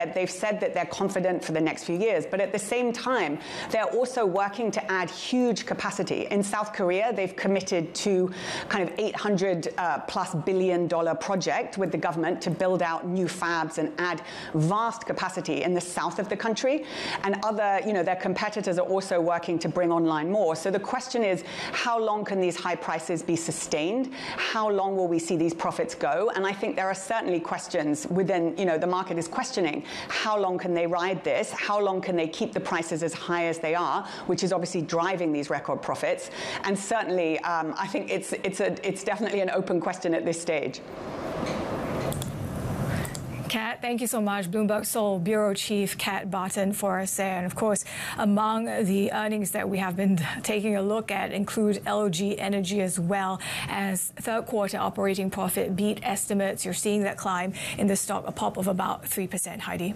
They've said that they're confident for the next few years, but at the same time, they're also working to add huge capacity. In South Korea, they've committed to kind of $800+ billion project with the government to build out new fabs and add vast capacity in the south of the country. And other, their competitors are also working to bring online more. So the question is, how long can these high prices be sustained? How long will we see these profits go? And I think there are certainly questions within, the market is questioning. How long can they ride this? How long can they keep the prices as high as they are, which is obviously driving these record profits? And certainly, I think it's definitely an open question at this stage. Kat, thank you so much. Bloomberg Seoul Bureau Chief Kat Barton for us there. And of course, among the earnings that we have been taking a look at include LG Energy as well, as third quarter operating profit beat estimates. You're seeing that climb in the stock, a pop of about 3%. Heidi.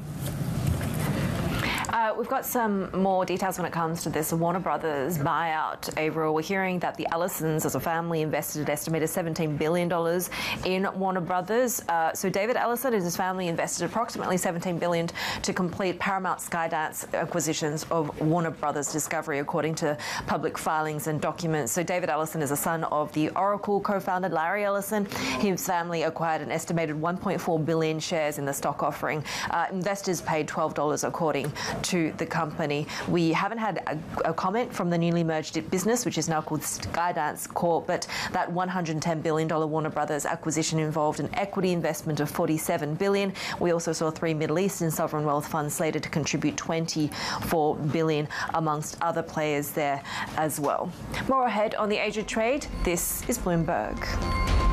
We've got some more details when it comes to this Warner Brothers buyout, Avril. We're hearing that the Ellisons, as a family, invested an estimated $17 billion in Warner Brothers. So David Ellison and his family invested approximately $17 billion to complete Paramount Skydance acquisitions of Warner Brothers Discovery, according to public filings and documents. So David Ellison is a son of the Oracle co-founder Larry Ellison. His family acquired an estimated 1.4 billion shares in the stock offering. Investors paid $12, according to the company. We haven't had a comment from the newly merged business, which is now called Skydance Corp, but that $110 billion Warner Brothers acquisition involved an equity investment of $47 billion. We also saw 3 Middle Eastern sovereign wealth funds slated to contribute $24 billion, amongst other players there as well. More ahead on the Asia trade. This is Bloomberg.